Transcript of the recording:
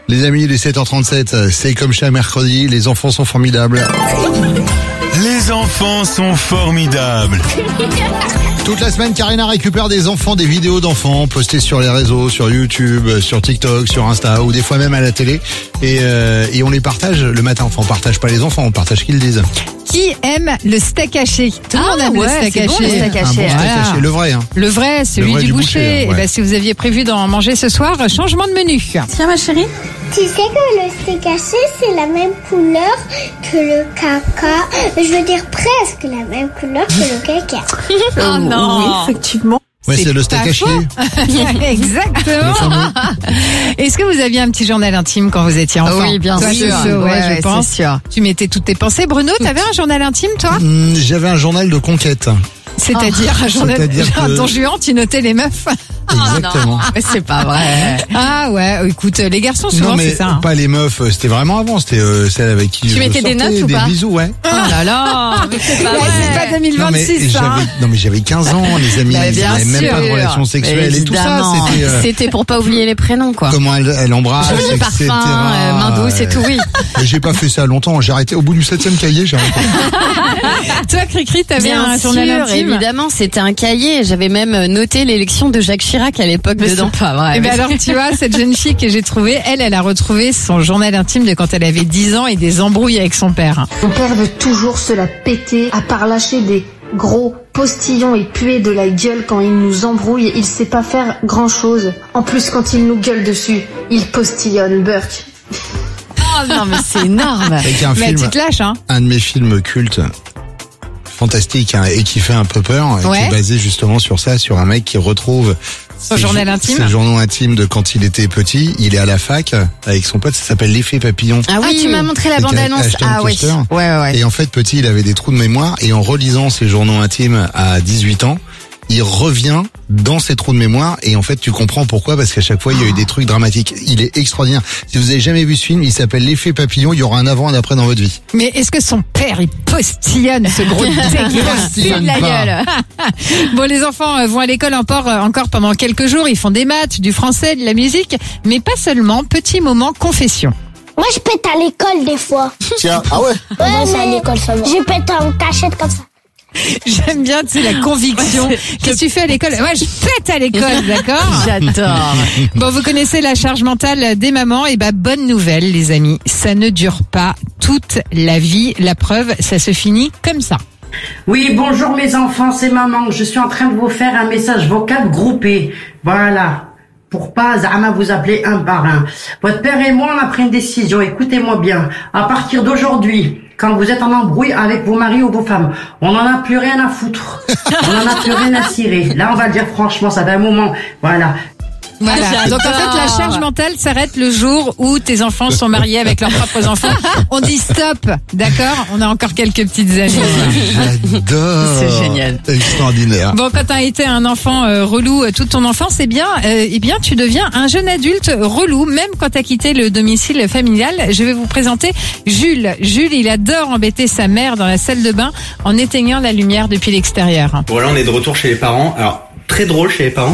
Les amis, les 7h37, c'est comme chaque mercredi, les enfants sont formidables. Les enfants sont formidables. Toute la semaine, Karina récupère des enfants, des vidéos d'enfants postées sur les réseaux, sur YouTube, sur TikTok, sur Insta ou des fois même à la télé. Et on les partage le matin. Enfin, on partage pas les enfants, on partage ce qu'ils disent. Qui aime le steak haché? Tout le monde aime le steak haché. Bon, le steak Un bon haché. steak haché, le vrai. Hein. Le vrai, celui vrai du du boucher. boucher, ouais. Et si vous aviez prévu d'en manger ce soir, changement de menu. Tiens, ma chérie. Tu sais que le steak haché, c'est la même couleur que le caca. Je veux dire presque la même couleur que le caca. Oh non. Oui, effectivement. Ouais, c'est le steak pas haché. faux. Exactement. Est-ce que vous aviez un petit journal intime quand vous étiez enfant? Oui, bien Toi, sûr. Soso, Ouais, je pense. c'est sûr. Tu mettais toutes tes pensées. Bruno, t'avais un journal intime, toi? J'avais un journal de conquête. C'est-à-dire un journal, C'est-à-dire genre que- Don Juan, tu notais les meufs. Exactement. Mais c'est pas vrai. Ah ouais, écoute, les garçons souvent Non mais c'est ça. Hein. pas les meufs, c'était vraiment avant, c'était celle avec qui Tu je mettais des sortais, notes ou des pas bisous, ouais. Oh là là, mais c'est pas Ouais, c'est vrai. pas 2026 ça. hein. Non mais j'avais 15 ans, les amis, Bah, ils bien n'avaient même pas de sûr. relations sexuelles et tout ça. Évidemment. C'était C'était pour pas oublier les prénoms, quoi. comment elle embrasse, Joli etc. parfum, main douce et tout, oui. Mais j'ai pas fait ça longtemps, j'ai arrêté au bout du 7e cahier, j'ai arrêté. Toi, Cricri, t'avais Bien un journal sûr, intime. évidemment, c'était un cahier. J'avais même noté l'élection de Jacques Chirac à l'époque dedans. Pas vrai. Eh ben alors, tu vois, cette jeune fille que j'ai trouvée, elle a retrouvé son journal intime de quand elle avait 10 ans et des embrouilles avec son père. Mon père veut toujours se la péter, à part lâcher des gros postillons et puer de la gueule quand il nous embrouille, il sait pas faire grand chose. En plus, quand il nous gueule dessus, il postillonne, Burke. Oh non, mais c'est énorme. Avec un Mais film, tu te lâches, hein. un de mes films cultes, fantastique, hein, et qui fait un peu peur, et qui Ouais. est basé justement sur ça, sur un mec qui retrouve Son journal intime. ses journaux intimes de quand il était petit. Il est à la fac avec son pote, ça s'appelle L'effet papillon. Ah oui, tu m'as montré la C'était bande-annonce. Ashton Ah oui. Kutcher. Ouais. Et en fait, petit, il avait des trous de mémoire, et en relisant ses journaux intimes à 18 ans, il revient dans ses trous de mémoire, et en fait, tu comprends pourquoi, parce qu'à chaque fois, il y a eu des trucs dramatiques. Il est extraordinaire. Si vous avez jamais vu ce film, il s'appelle L'effet papillon, il y aura un avant et un après dans votre vie. Mais est-ce que son père, il postillonne ce gros dégueulasse postillonne de la pas. gueule? Bon, les enfants vont à l'école encore pendant quelques jours. Ils font des maths, du français, de la musique, mais pas seulement. Petit moment confession. Moi, je pète à l'école des fois. Tiens, ah ouais? Ouais, c'est à l'école seulement. Je pète en cachette comme ça. J'aime bien, tu sais, la conviction. Qu'est-ce que tu fais à l'école? Ouais, je pète à l'école, d'accord? J'adore. Bon, vous connaissez la charge mentale des mamans. Et ben, bonne nouvelle, les amis. Ça ne dure pas toute la vie. La preuve, ça se finit comme ça. Oui, bonjour mes enfants, c'est maman. Je suis en train de vous faire un message vocal groupé. Voilà. Pour pas Zama vous appeler un par un. Votre père et moi, on a pris une décision. Écoutez-moi bien. À partir d'aujourd'hui, quand vous êtes en embrouille avec vos maris ou vos femmes, on n'en a plus rien à foutre. On n'en a plus rien à cirer. Là, on va le dire franchement, ça fait un moment. Voilà. Voilà. j'adore. Donc en fait, la charge mentale s'arrête le jour où tes enfants sont mariés avec leurs propres enfants. On dit stop, d'accord? On a encore quelques petites années. J'adore. C'est génial. Extraordinaire. Bon, quand t'as été un enfant relou toute ton enfance, eh bien, tu deviens un jeune adulte relou, même quand t'as quitté le domicile familial. Je vais vous présenter Jules. Jules, il adore embêter sa mère dans la salle de bain en éteignant la lumière depuis l'extérieur. Bon là on est de retour chez les parents. Alors très drôle chez les parents.